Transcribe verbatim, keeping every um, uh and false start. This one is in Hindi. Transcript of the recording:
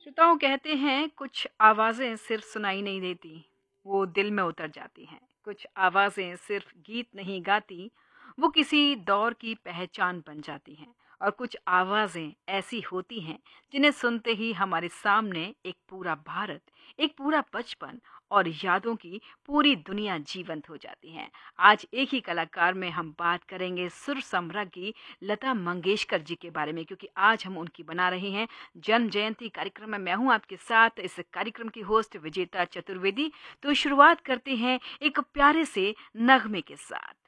श्रोताओं कहते हैं कुछ आवाज़ें सिर्फ सुनाई नहीं देती, वो दिल में उतर जाती हैं। कुछ आवाज़ें सिर्फ गीत नहीं गाती, वो किसी दौर की पहचान बन जाती हैं। और कुछ आवाज़ें ऐसी होती हैं जिन्हें सुनते ही हमारे सामने एक पूरा भारत, एक पूरा बचपन और यादों की पूरी दुनिया जीवंत हो जाती हैं। आज एक ही कलाकार में हम बात करेंगे सुर सम्राज्ञी लता मंगेशकर जी के बारे में, क्योंकि आज हम उनकी बना रहे हैं जन्म जयंती कार्यक्रम में। मैं हूं आपके साथ इस कार्यक्रम की होस्ट विजेता चतुर्वेदी। तो शुरुआत करते हैं एक प्यारे से नगमे के साथ।